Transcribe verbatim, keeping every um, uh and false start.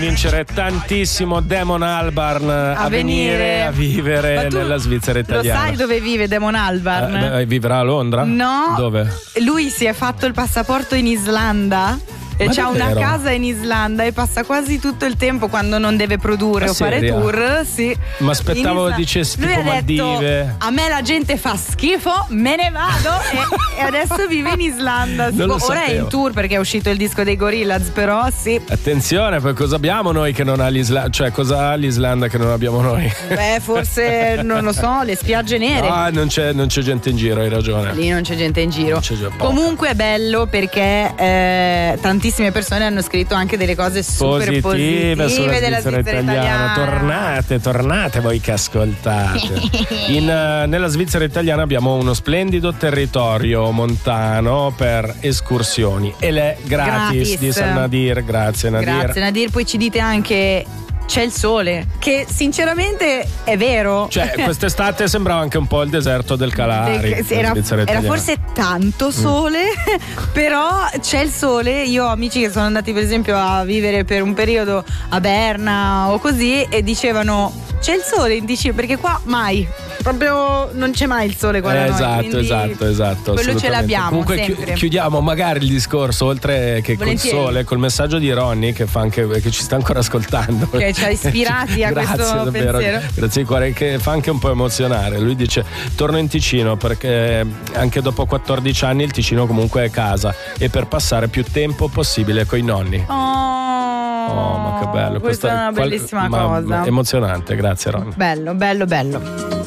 Vincere tantissimo Damon Albarn a, a venire, venire a vivere nella Svizzera italiana. Lo sai dove vive Damon Albarn? Eh, vivrà a Londra? No. Dove? Lui si è fatto il passaporto in Islanda. E c'ha una casa in Islanda e passa quasi tutto il tempo, quando non deve produrre Ma o fare seria? tour, sì. Ma aspettavo dicessi Lui tipo ha detto: Maldive. a me la gente fa schifo, me ne vado. e, e adesso vive in Islanda. Non lo Ora è sapevo. in tour perché è uscito il disco dei Gorillaz, però sì. Attenzione, poi cosa abbiamo noi che non ha l'Islanda? Cioè, cosa ha l'Islanda che non abbiamo noi? Beh, forse non lo so, le spiagge nere. Ah, non c'è, non c'è gente in giro, hai ragione. Lì non c'è gente in giro. Non c'è già poca. Comunque è bello perché eh, tantissime persone hanno scritto anche delle cose super positive, positive sulla della Svizzera Svizzera italiana. italiana. Tornate, tornate voi che ascoltate. In, uh, nella Svizzera italiana abbiamo uno splendido territorio montano per escursioni e le gratis, Gratis. dice Nadir. Grazie Nadir. Grazie Nadir, poi ci dite anche c'è il sole, che sinceramente è vero. Cioè, quest'estate sembrava anche un po' il deserto del Calari. Sì, era, era forse tanto sole, mm. però c'è il sole. Io ho amici che sono andati per esempio a vivere per un periodo a Berna o così e dicevano c'è il sole in Ticino, perché qua mai, proprio non c'è mai il sole qua eh, da noi, esatto, esatto, esatto. Quello ce l'abbiamo. Comunque sempre. chiudiamo magari il discorso, oltre che Volentieri. col sole, col messaggio di Ronny che fa anche che ci sta ancora ascoltando. Che ci ha ispirati a Grazie, questo davvero, pensiero. Grazie di cuore, che fa anche un po' emozionare. Lui dice: torno in Ticino perché anche dopo quattordici anni il Ticino comunque è casa e per passare più tempo possibile coi nonni. Oh, oh ma che bello, questa è una bellissima qual- cosa. Emozionante, grazie Ronny. Bello, bello, bello.